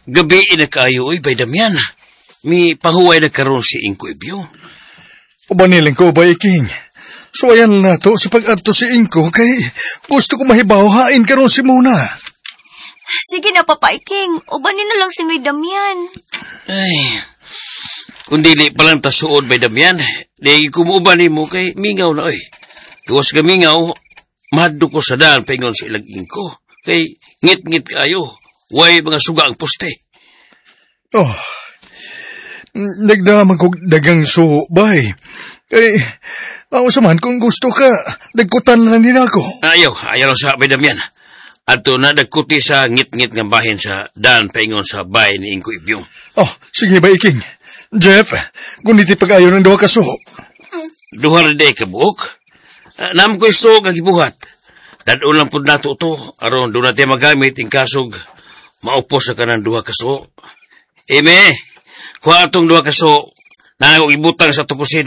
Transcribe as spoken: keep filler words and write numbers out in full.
Gabi na kayo, oy, bay Damian. Mi pahuway na karon si Inko Ibyo. Ubaniling ko ba, Iking? So ayan na to sa pag-adto si Inko kay gusto ko mahibaw hain karon si Muna. Sige na, Papa Iking. Ubanin na lang si May Damian. Ay, kung dili palang tasuod, bay Damian, di kumuubanin mo kay mingaw na, oy. Tuwas ka mingaw, mahaddo ko sa daan paingon sa ilang Inko. Kay ngit-ngit kayo, way mga suga ang poste. Oh, nagdaman kong dagang suho, bay. Kay, ako saman kung gusto ka, nagkutan lang din ako. Ayaw, ayaw lang sa bay Damian. Ato na nagkuti sa ngit-ngit ng bahin sa daan paingon sa bahay ni Inko Ibyong. Oh, sige ba, Iking? Jeff, kuniti pag-ayaw ng duha ka suho. Duha rin day kabuok. Uh, Naam ko'y suho ang gibuhat. Dadon lang po nato ito. Aron doon natin magamit in kasog maupos sa kanang duha ka suho. Eme, kuha atong duha ka suho na ibutang sa tukusina.